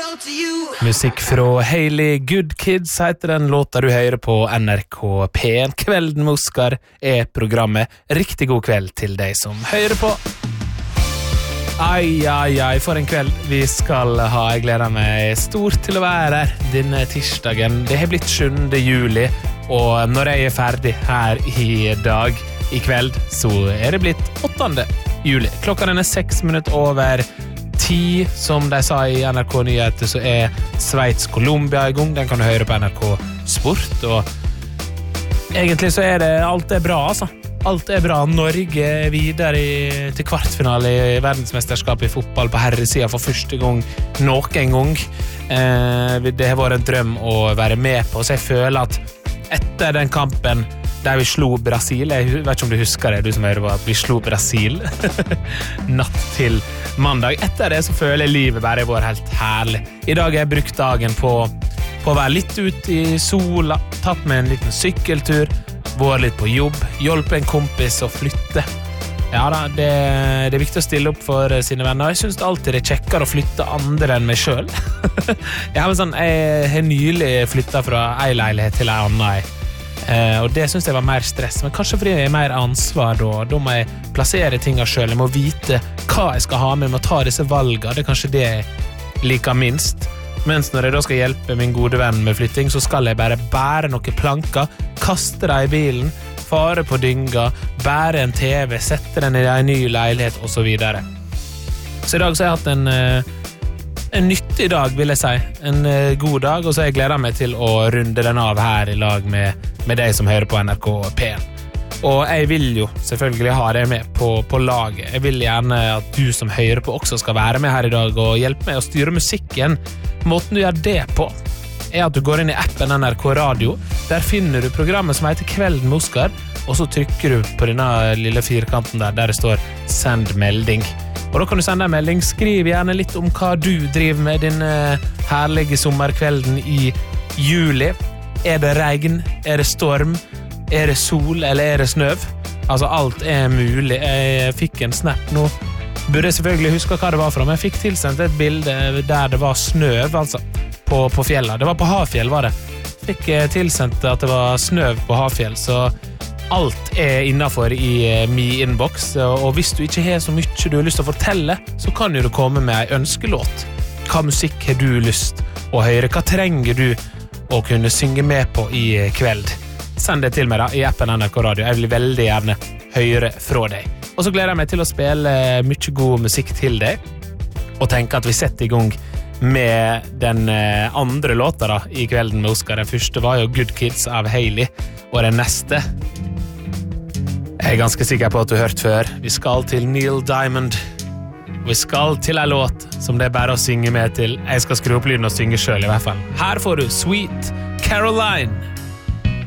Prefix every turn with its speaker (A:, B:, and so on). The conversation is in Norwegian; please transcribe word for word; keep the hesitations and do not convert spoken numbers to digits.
A: Musikk fra Hailey, Good Kids heter den låta du hører på N R K P en. Kvelden med Oscar er programmet. Riktig god kveld til deg som hører på. Ai, ai, ai, for en kveld vi skal ha. Jeg gleder meg stort til å være her denne tirsdagen. Det har blitt sjuende juli, og når jeg er ferdig her i dag, i kveld, så er det blitt åttende juli. Klokka den er seks minutter over ti, som de sa i N R K Nyheter, så er Sveits-Colombia i gang. Den kan du høre på N R K Sport, og egentlig så er det, alt er bra, altså. Alt er bra. Norge er videre i, til kvartfinale i verdensmesterskapet i fotball på herresiden for første gang noen gang. Eh, det har vært en drøm å være med på, så jeg føler at etter den kampen der vi slo Brasil, jeg vet ikke om du husker det, du som hører på, at vi slo Brasil natt til mandag. Etter det så føler jeg livet bare var helt herlig. I dag har jeg brukt dagen på, på å være litt ute i sola, tatt med en liten sykkeltur, vært litt på jobb, hjulpet en kompis å flytte. Ja da, det, det er viktig å stille opp for sine venner. Jeg synes det alltid er kjekkere å flytte andre enn meg selv. jeg, har sånn, jeg har nylig flyttet fra en leilighet til en annen, eh, og det synes jeg var mer stress. Men kanskje fordi jeg er mer ansvar da. Da må jeg plassere tingene selv. Jeg må vite hva jeg skal ha med, jeg må ta disse valgene. Det er kanskje det jeg liker minst. Mens når jeg da skal hjelpe min gode venn med flytting, så skal jeg bare bære noen planker, kaste dem i bilen, fare på dynga, bære en T V, sette den i en ny leilighet og så videre. Så i dag så har jeg hatt en, en nyttig dag, vil jeg si. En god dag, og så har jeg gledet meg til å runde den av her i lag med, med deg som hører på N R K P en. Og jeg vil jo selvfølgelig ha deg med på, på laget. Jeg vil gjerne at du som hører på også skal være med her i dag og hjelpe meg å styre musikken. Måten du gjør det på er at du går inn i appen N R K Radio. Der finner du programmet som heter Kvelden med Oscar, og så trykker du på denne lille firkanten der, der det står «Send melding». Og da kan du sende en melding. Skriv gjerne litt om hva du driver med denne herlige sommerkvelden i juli. Er det regn? Er det storm? Er det sol, eller er det snøv? Altså, alt er mulig. Jeg fikk en snap nå. Burde jeg selvfølgelig huske hva det var fra, men jeg fikk tilsendt et bilde der det var snøv, altså, på, på fjellet. Det var på Hafjell, var det. Fikk tilsendt at det var snøv på Hafjell, så alt er innenfor i min inbox. Og hvis du ikke har så mye du har lyst til å fortelle, så kan jo du komme med en ønskelåt. Hva musikk har du lyst å høre? Hva trenger du å kunne synge med på i kveld? Send det til meg da, i appen N R K Radio. Jeg vil veldig gjerne høre fra deg. Og så gleder jeg meg til å spille mye god musikk til deg, og tenke at vi setter i gang med den andre låta da, i Kvelden med Oscar. Den første var jo Good Kids av Hailey, og den neste jeg er ganske sikker på at du har hørt før. Vi skal til Neil Diamond. Vi skal til en låt som det er bare å synge med til. Jeg skal skru opp lyden og synge selv i hvert fall. Her får du Sweet Caroline.